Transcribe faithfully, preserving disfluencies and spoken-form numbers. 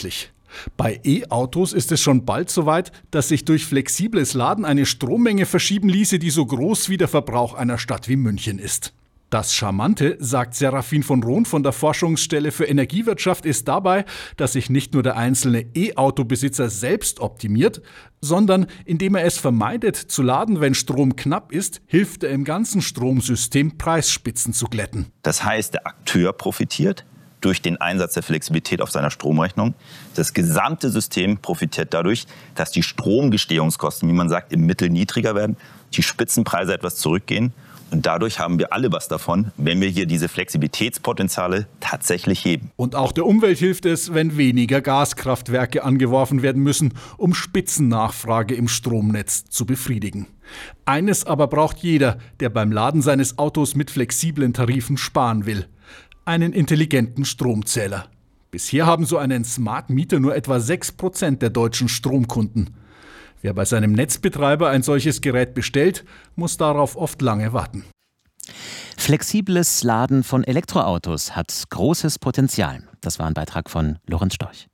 unsportlich. Bei E-Autos ist es schon bald so weit, dass sich durch flexibles Laden eine Strommenge verschieben ließe, die so groß wie der Verbrauch einer Stadt wie München ist. Das Charmante, sagt Serafin von Rohn von der Forschungsstelle für Energiewirtschaft, ist dabei, dass sich nicht nur der einzelne E-Auto-Besitzer selbst optimiert, sondern indem er es vermeidet zu laden, wenn Strom knapp ist, hilft er im ganzen Stromsystem, Preisspitzen zu glätten. Das heißt, der Akteur profitiert durch den Einsatz der Flexibilität auf seiner Stromrechnung. Das gesamte System profitiert dadurch, dass die Stromgestehungskosten, wie man sagt, im Mittel niedriger werden, die Spitzenpreise etwas zurückgehen. Und dadurch haben wir alle was davon, wenn wir hier diese Flexibilitätspotenziale tatsächlich heben. Und auch der Umwelt hilft es, wenn weniger Gaskraftwerke angeworfen werden müssen, um Spitzennachfrage im Stromnetz zu befriedigen. Eines aber braucht jeder, der beim Laden seines Autos mit flexiblen Tarifen sparen will: einen intelligenten Stromzähler. Bisher haben so einen Smart Meter nur etwa sechs Prozent der deutschen Stromkunden. Wer bei seinem Netzbetreiber ein solches Gerät bestellt, muss darauf oft lange warten. Flexibles Laden von Elektroautos hat großes Potenzial. Das war ein Beitrag von Lorenz Storch.